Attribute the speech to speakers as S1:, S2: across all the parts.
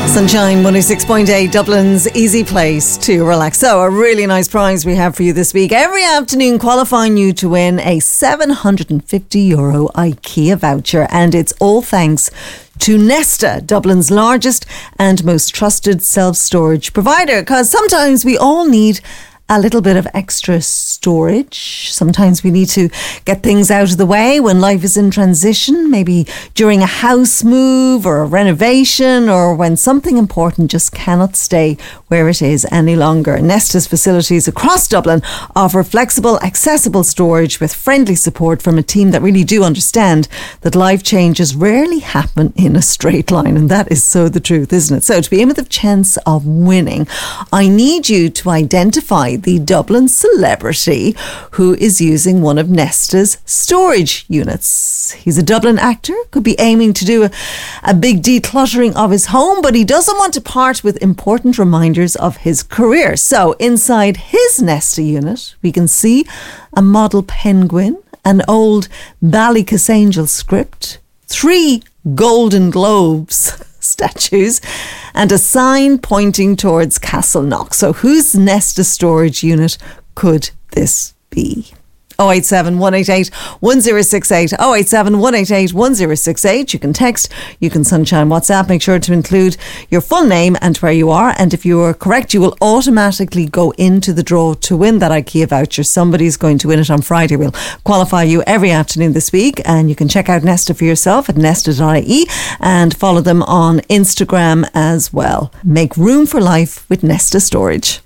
S1: Sunshine 106.8, Dublin's easy place to relax. So, a really nice prize we have for you this week. Every afternoon, qualifying you to win a €750 IKEA voucher. And it's all thanks to Nesta, Dublin's largest and most trusted self-storage provider. Because sometimes we all need a little bit of extra storage. Sometimes we need to get things out of the way when life is in transition, maybe during a house move or a renovation, or when something important just cannot stay where it is any longer. Nesta's facilities across Dublin offer flexible, accessible storage with friendly support from a team that really do understand that life changes rarely happen in a straight line. And that is so the truth, isn't it? So to be in with a chance of winning, I need you to identify the Dublin celebrity who is using one of Nesta's storage units. He's a Dublin actor, could be aiming to do a big decluttering of his home, but he doesn't want to part with important reminders of his career. So inside his Nesta unit, we can see a model penguin, an old Ballykissangel script, 3 Golden Globes statues, and a sign pointing towards Castleknock. So whose Nesta storage unit could this be? 087 188 1068, 087 188 1068. You can text, you can Sunshine WhatsApp. Make sure to include your full name and where you are. And if you are correct, you will automatically go into the draw to win that IKEA voucher. Somebody's going to win it on Friday. We'll qualify you every afternoon this week. And you can check out Nesta for yourself at nesta.ie and follow them on Instagram as well. Make room for life with Nesta Storage.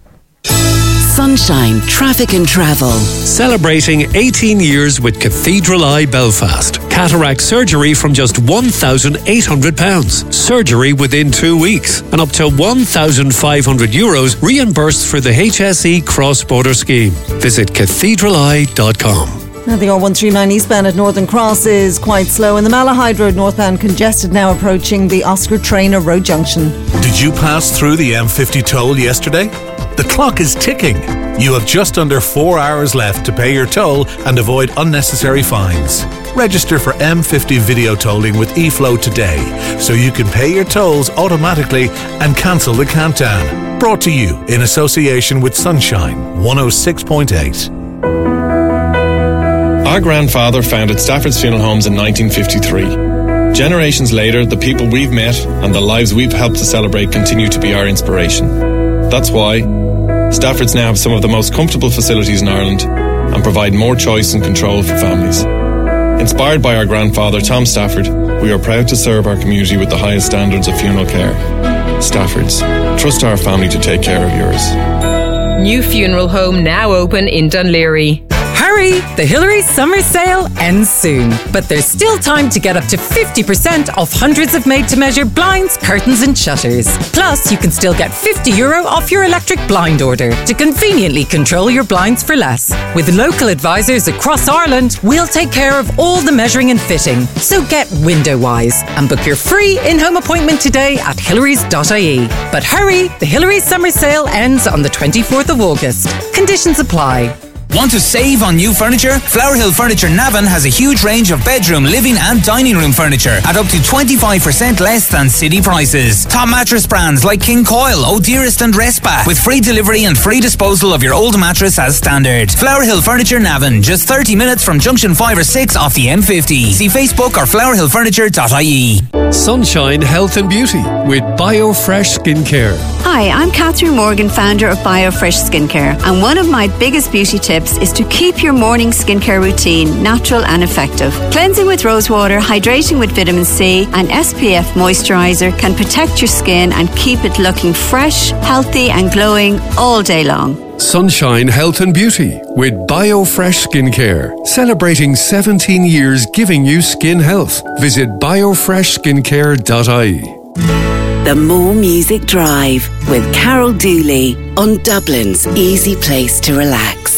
S2: Sunshine Traffic and Travel.
S3: Celebrating 18 years with Cathedral Eye Belfast. Cataract surgery from just £1,800. Surgery within 2 weeks. And up to €1,500 reimbursed for the HSE cross-border scheme. Visit cathedraleye.com.
S1: Now the R139 eastbound at Northern Cross is quite slow, and the Malahide Road northbound congested now approaching the Oscar Traynor Road junction.
S4: Did you pass through the M50 toll yesterday? The clock is ticking. You have just under 4 hours left to pay your toll and avoid unnecessary fines. Register for M50 video tolling with eFlow today so you can pay your tolls automatically and cancel the countdown. Brought to you in association with Sunshine 106.8.
S5: Our grandfather founded Stafford's Funeral Homes in 1953. Generations later, the people we've met and the lives we've helped to celebrate continue to be our inspiration. That's why Stafford's now have some of the most comfortable facilities in Ireland and provide more choice and control for families. Inspired by our grandfather, Tom Stafford, we are proud to serve our community with the highest standards of funeral care. Stafford's. Trust our family to take care of yours.
S6: New funeral home now open in Dunleary.
S7: Hurry! The Hillary's summer sale ends soon. But there's still time to get up to 50% off hundreds of made-to-measure blinds, curtains and shutters. Plus, you can still get €50 off your electric blind order to conveniently control your blinds for less. With local advisors across Ireland, we'll take care of all the measuring and fitting. So get window-wise and book your free in-home appointment today at hillarys.ie. But hurry! The Hillary's summer sale ends on the 24th of August. Conditions apply.
S8: Want to save on new furniture? Flower Hill Furniture Navan has a huge range of bedroom, living and dining room furniture at up to 25% less than city prices. Top mattress brands like King Coil, O'Dearest and Respa, with free delivery and free disposal of your old mattress as standard. Flower Hill Furniture Navan, just 30 minutes from junction 5 or 6 off the M50. See Facebook or flowerhillfurniture.ie.
S3: Sunshine Health and Beauty with BioFresh Skincare.
S9: Hi, I'm Catherine Morgan, founder of BioFresh Skincare, and one of my biggest beauty tips is to keep your morning skincare routine natural and effective. Cleansing with rosewater, hydrating with vitamin C and SPF moisturiser can protect your skin and keep it looking fresh, healthy and glowing all day long.
S3: Sunshine Health and Beauty with BioFresh Skincare. Celebrating 17 years giving you skin health. Visit biofreshskincare.ie.
S2: The More Music Drive with Carol Dooley on Dublin's easy place to relax.